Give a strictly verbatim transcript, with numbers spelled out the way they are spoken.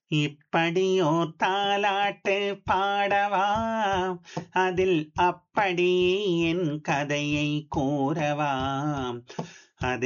இப்படியோ தாலாட்டு பாடவா, அதில் அப்படியே என் கதையை கூறவா. அது